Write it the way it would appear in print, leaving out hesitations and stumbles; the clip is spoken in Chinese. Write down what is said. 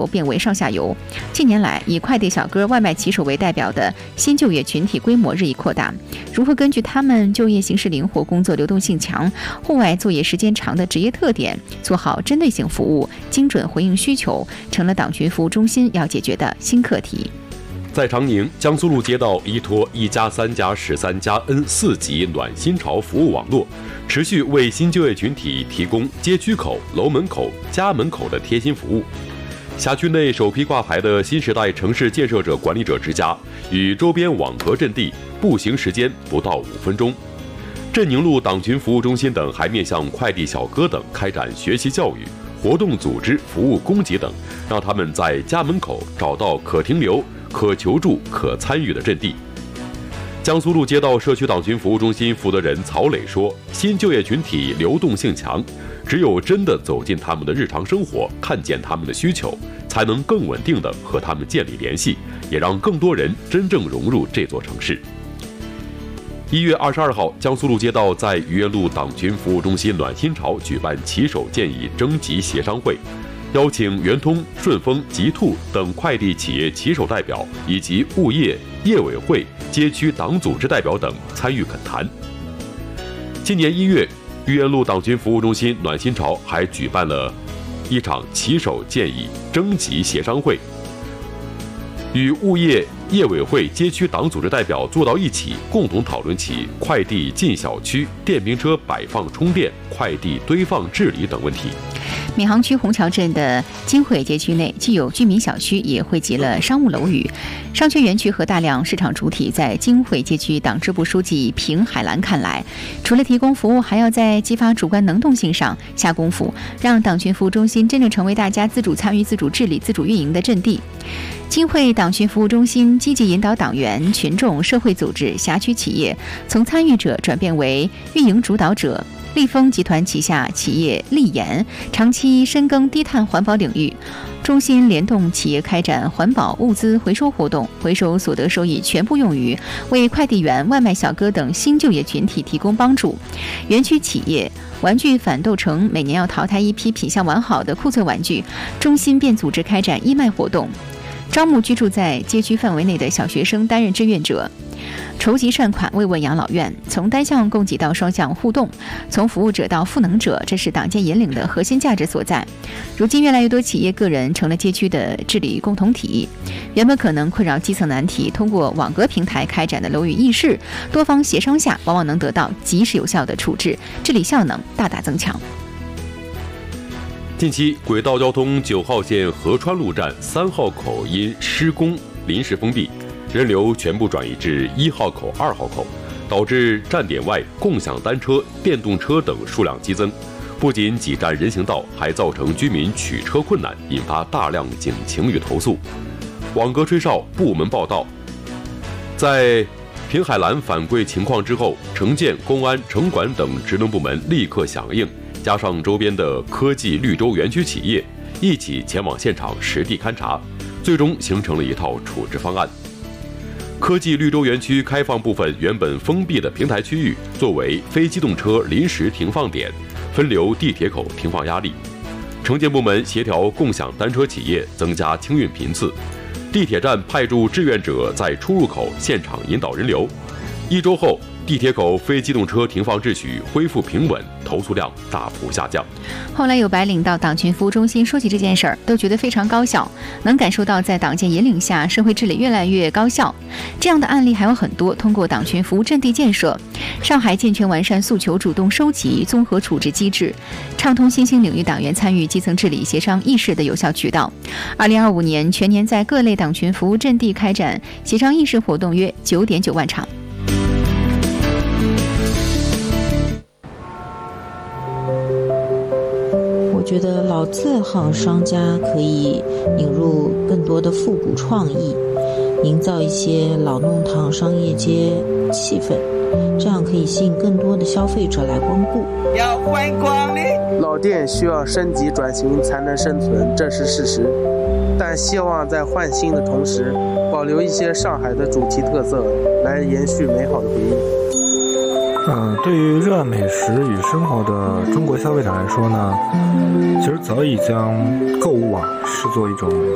变为上下游。近年来，以快递小哥、外卖骑手为代表的新就业群体规模日益扩大。如何根据他们就业形势灵活、工作流动性强、户外作业时间长的职业特点，做好针对性服务，精准回应需求，成了党群服务中心要解决的新课题。 在长宁，江苏路街道依托1+3+13+N4级暖新潮服务网络，持续为新就业群体提供街区口、楼门口、家门口的贴心服务。辖区内首批挂牌的新时代城市建设者管理者之家，与周边网格阵地步行时间不到5分钟。镇宁路党群服务中心等还面向快递小哥等开展学习教育、活动组织、服务供给等，让他们在家门口找到可停留、可求助、可参与的阵地。江苏路街道社区党群服务中心负责人曹磊说：“新就业群体流动性强，只有真的走进他们的日常生活，看见他们的需求，才能更稳定地和他们建立联系，也让更多人真正融入这座城市。” 1月22号，江苏路街道在愚园路党群服务中心暖新潮举办骑手建议征集协商会，邀请圆通、顺丰、极兔等快递企业骑手代表以及物业、业委会、街区党组织代表等参与恳谈。今年1月，愚园路党群服务中心暖新潮还举办了一场骑手建议征集协商会，与物业、业委会、街区党组织代表坐到一起，共同讨论起快递进小区、电瓶车摆放充电、快递堆放治理等问题。 闵行区虹桥镇的金汇街区内，既有居民小区，也汇集了商务楼宇。商圈园区和大量市场主体在金汇街区党支部书记平海兰看来，除了提供服务，还要在激发主观能动性上下功夫，让党群服务中心真正成为大家自主参与、自主治理、自主运营的阵地。金汇党群服务中心积极引导党员、群众、社会组织、辖区企业从参与者转变为运营主导者。立丰集团旗下企业立研长期深耕低碳环保领域，中心联动企业开展环保物资回收活动，回收所得收益全部用于为快递员、外卖小哥等新就业群体提供帮助。园区企业玩具反斗城每年要淘汰一批品相完好的库存玩具，中心便组织开展义卖活动，招募居住在街区范围内的小学生担任志愿者，筹集善款慰问养老院，从单向供给到双向互动，从服务者到赋能者，这是党建引领的核心价值所在。如今越来越多企业个人成了街区的治理共同体，原本可能困扰基层难题，通过网格平台开展的楼宇议事，多方协商下，往往能得到及时有效的处置，治理效能大大增强。 近期，轨道交通9号线合川路站3号口因施工临时封闭，人流全部转移至1号口、2号口，导致站点外共享单车、电动车等数量激增，不仅挤占人行道，还造成居民取车困难，引发大量警情与投诉。网格吹哨，部门报道。在平海兰反馈情况之后，城建、公安、城管等职能部门立刻响应，加上周边的科技绿洲园区企业一起前往现场实地勘查，最终形成了一套处置方案。科技绿洲园区开放部分原本封闭的平台区域，作为非机动车临时停放点，分流地铁口停放压力。城建部门协调共享单车企业增加清运频次，地铁站派驻志愿者在出入口现场引导人流。1周后，地铁口非机动车停放秩序恢复平稳，投诉量大幅下降。 后来有白领到党群服务中心说起这件事儿，都觉得非常高效，能感受到在党建引领下，社会治理越来越高效。这样的案例还有很多。通过党群服务阵地建设，上海健全完善诉求主动收集、综合处置机制，畅通新兴领域党员参与基层治理协商议事的有效渠道。2025年全年在各类党群服务阵地开展协商议事活动约9.9万场。 我觉得老字号商家可以引入更多的复古创意，营造一些老弄堂商业街气氛，这样可以吸引更多的消费者来光顾。 要观光的老店需要升级转型才能生存，这是事实，但希望在换新的同时，保留一些上海的主题特色，来延续美好的回忆。 对于热爱美食与生活的中国消费者来说呢，其实早已将购物视作一种